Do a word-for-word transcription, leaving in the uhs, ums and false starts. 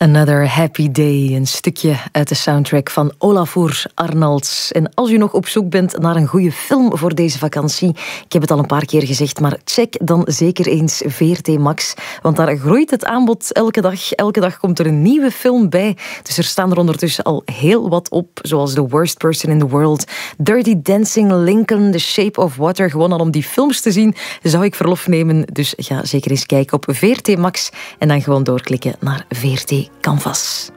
Another Happy Day, een stukje uit de soundtrack van Olafur Arnalds. En als u nog op zoek bent naar een goede film voor deze vakantie, ik heb het al een paar keer gezegd, maar check dan zeker eens V R T Max, want daar groeit het aanbod elke dag. Elke dag komt er een nieuwe film bij, dus er staan er ondertussen al heel wat op, zoals The Worst Person in the World, Dirty Dancing, Lincoln, The Shape of Water. Gewoon al om die films te zien, zou ik verlof nemen. Dus ga zeker eens kijken op V R T Max en dan gewoon doorklikken naar V R T Canvas.